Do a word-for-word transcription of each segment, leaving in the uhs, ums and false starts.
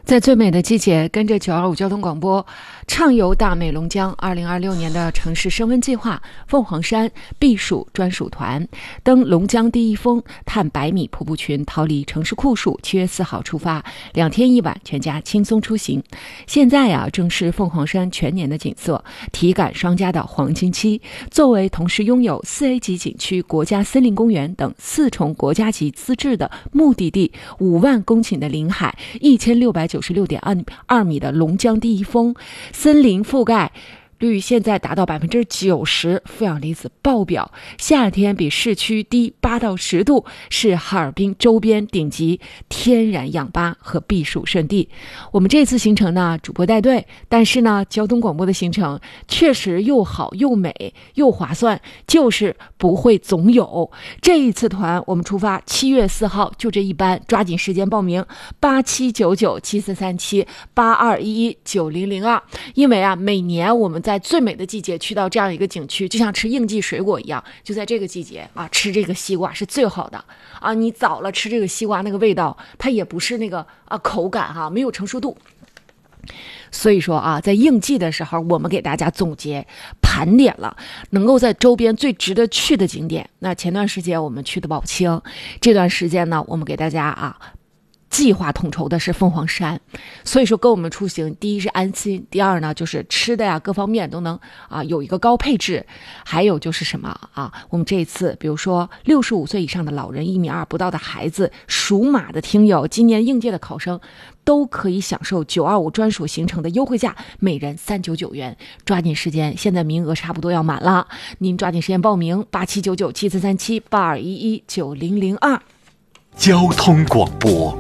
在最美的季节，跟着九二五交通广播畅游大美龙江。二零二六年的城市升温计划，凤凰山避暑专属团登龙江第一峰，探百米瀑布群，逃离城市酷暑。七月四号出发，两天一晚，全家轻松出行。现在呀、啊，正是凤凰山全年的景色，体感双佳的黄金期。作为同时拥有四 A 级景区、国家森林公园等四重国家级资质的目的地，五万公顷的临海，一千六百九十六点二米的龙江第一峰，森林覆盖率现在达到百分之九十，负氧离子爆表，夏天比市区低八到十度，是哈尔滨周边顶级天然氧吧和避暑胜地。我们这次行程呢，主播带队，但是呢，交通广播的行程确实又好又美又划算，就是不会总有。这一次团我们出发，七月四号就这一班，抓紧时间报名八七九九七四三七八二一一九零零二，因为啊，每年我们在在最美的季节去到这样一个景区，就像吃应季水果一样，就在这个季节啊，吃这个西瓜是最好的啊！你早了吃这个西瓜，那个味道它也不是那个啊口感哈、啊，没有成熟度。所以说啊，在应季的时候，我们给大家总结盘点了能够在周边最值得去的景点。那前段时间我们去的宝清，这段时间呢，我们给大家啊。计划统筹的是凤凰山，所以说跟我们出行，第一是安心，第二呢就是吃的呀各方面都能啊有一个高配置，还有就是什么啊，我们这一次比如说六十五岁以上的老人、一米二不到的孩子、属马的听友、今年应届的考生，都可以享受九二五专属行程的优惠价，每人三百九十九元。抓紧时间，现在名额差不多要满了，您抓紧时间报名八七九九七四三七八二一一九零零二。 交通广播。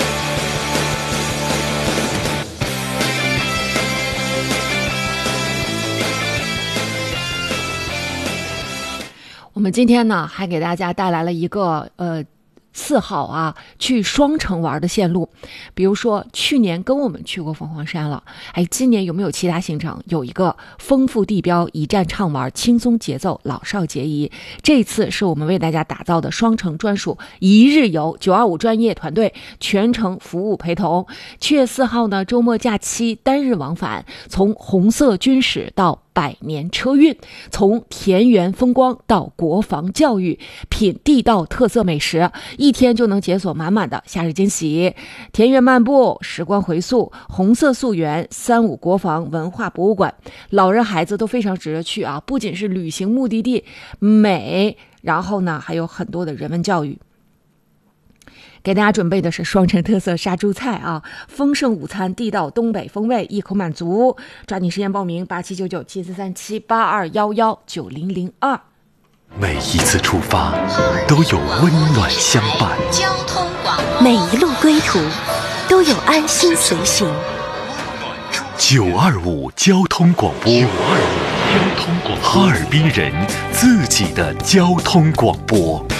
我们今天呢，还给大家带来了一个呃四号啊去双城玩的线路。比如说去年跟我们去过凤凰山了，哎，今年有没有其他行程？有一个丰富地标，一站畅玩，轻松节奏，老少皆宜。这次是我们为大家打造的双城专属一日游，九二五专业团队全程服务陪同。七月四号呢，周末假期单日往返，从红色军史到百年车运，从田园风光到国防教育，品地道特色美食，一天就能解锁满满的夏日惊喜。田园漫步，时光回溯，红色溯源，三五国防文化博物馆，老人孩子都非常值得去啊！不仅是旅行目的地美，然后呢还有很多的人文教育。给大家准备的是双城特色杀猪菜啊，丰盛午餐，地道东北风味，一口满足。抓紧时间报名八七九九七四三七八二一一九零零二。 每一次出发都有温暖相伴， 交通广播， 每一路归途都有安心随行。 九二五交通广播，九二五交通广播，哈尔滨人自己的交通广播。